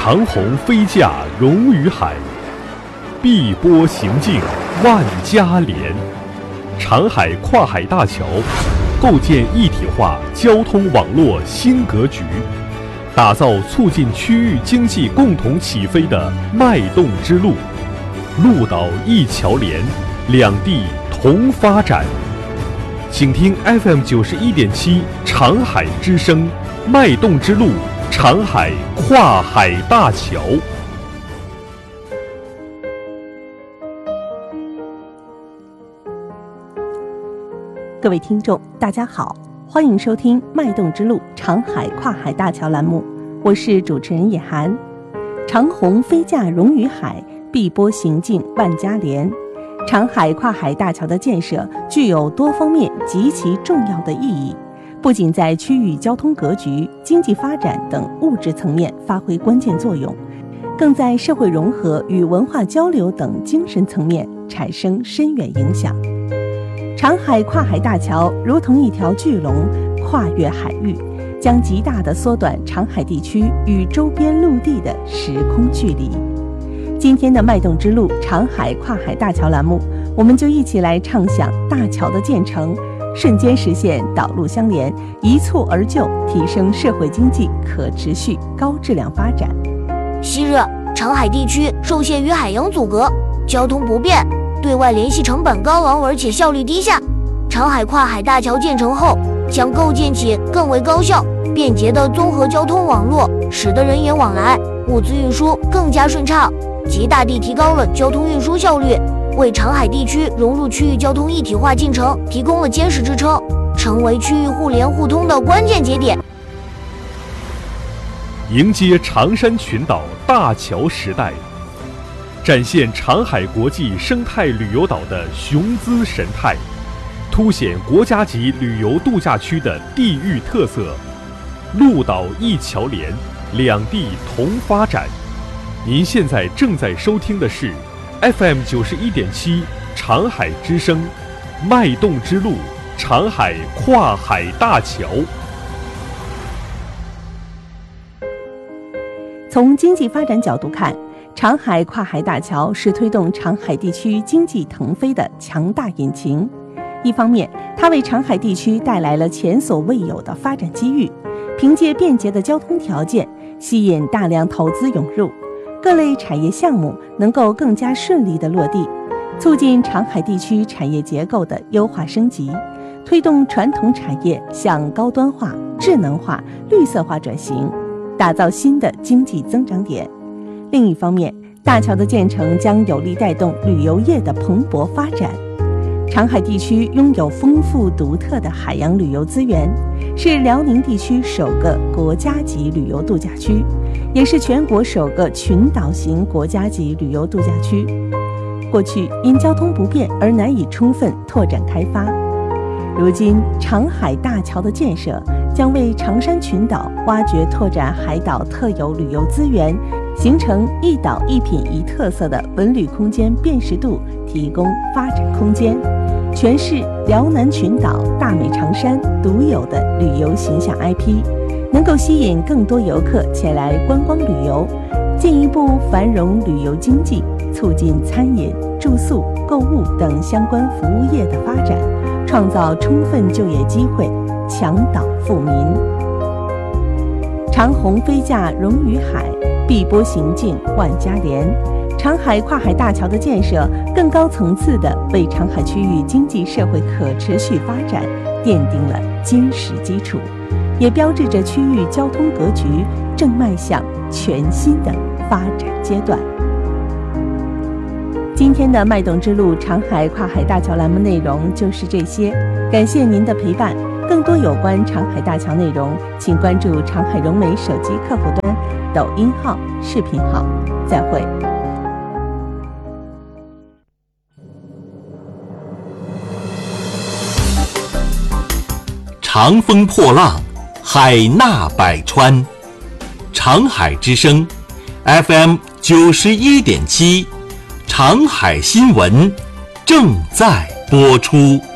长虹飞架融于海，碧波行径万家连。长海跨海大桥构建一体化交通网络新格局，打造促进区域经济共同起飞的脉动之路。陆岛一桥连，两地同发展。请听 FM91.7长海之声，脉动之路，长海跨海大桥。 各位听众大家好，欢迎收听脉动之路长海跨海大桥栏目，我是主持人叶涵。长虹飞架融于海，碧波行径万家连。长海跨海大桥的建设具有多方面极其重要的意义，不仅在区域交通格局、经济发展等物质层面发挥关键作用，更在社会融合与文化交流等精神层面产生深远影响。长海跨海大桥如同一条巨龙，跨越海域，将极大地缩短长海地区与周边陆地的时空距离。今天的脉动之路长海跨海大桥栏目，我们就一起来畅想大桥的建成，瞬间实现岛陆相连，一蹴而就，提升社会经济可持续高质量发展。 昔日长海地区受限于海洋阻隔，交通不便，对外联系成本高昂而且效率低下。长海跨海大桥建成后，将构建起更为高效、便捷的综合交通网络，使得人员往来、物资运输更加顺畅，极大地提高了交通运输效率，为长海地区融入区域交通一体化进程提供了坚实支撑，成为区域互联互通的关键节点。 迎接长山群岛大桥时代，展现长海国际生态旅游岛的雄姿神态，凸显国家级旅游度假区的地域特色。陆岛一桥连，两地同发展。您现在正在收听的是 FM91.7长海之声，脉动之路，长海跨海大桥。 从经济发展角度看，长海跨海大桥是推动长海地区经济腾飞的强大引擎。一方面，它为长海地区带来了前所未有的发展机遇，凭借便捷的交通条件，吸引大量投资涌入，各类产业项目能够更加顺利地落地，促进长海地区产业结构的优化升级，推动传统产业向高端化、智能化、绿色化转型，打造新的经济增长点。另一方面，大桥的建成将有力带动旅游业的蓬勃发展。长海地区拥有丰富独特的海洋旅游资源，是辽宁地区首个国家级旅游度假区，也是全国首个群岛型国家级旅游度假区。过去因交通不便而难以充分拓展开发，如今长海大桥的建设将为长山群岛挖掘拓展海岛特有旅游资源，形成一岛一品一特色的文旅空间辨识度提供发展空间，诠释辽南群岛大美长山独有的旅游形象 IP， 能够吸引更多游客前来观光旅游，进一步繁荣旅游经济，促进餐饮、住宿、购物等相关服务业的发展，创造充分就业机会，强岛富民。长虹飞架融于海，碧波行径万家连。长海跨海大桥的建设，更高层次地为长海区域经济社会可持续发展奠定了坚实基础，也标志着区域交通格局正迈向全新的发展阶段。今天的脉动之路长海跨海大桥栏目内容就是这些，感谢您的陪伴。更多有关长海大桥内容，请关注长海融媒手机客户端、抖音号、视频号。再会。 长风破浪，海纳百川。长海之声 FM91.7，长海新闻正在播出。